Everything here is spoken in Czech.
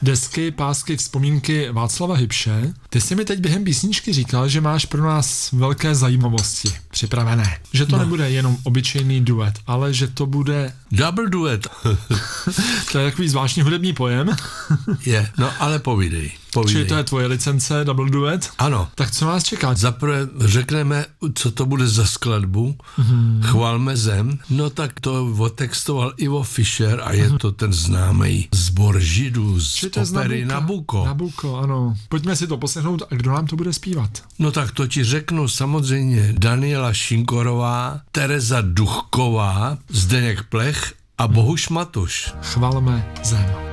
desky, pásky, vzpomínky Václava Hybše. Ty jsi mi teď během písničky říkal, že máš pro nás velké zajímavosti připravené. Že to nebude jenom obyčejný duet, ale že to bude... Double duet. To je takový zvláštní hudební pojem. Je, no ale povídej. Čili to je tvoje licence, double duet? Ano. Tak co nás čeká? Zaprvé řekneme, co to bude za skladbu. Chvalme zem. No tak to otextoval Ivo Fischer a je to ten známý sbor Židů z opery Nabucco. Nabucco, ano. Pojďme si to poslechnout a kdo nám to bude zpívat? No tak to ti řeknu samozřejmě Daniela Šinkorová, Tereza Duchková, Zdeněk Plech a Bohuš Matuš. Chvalme zem.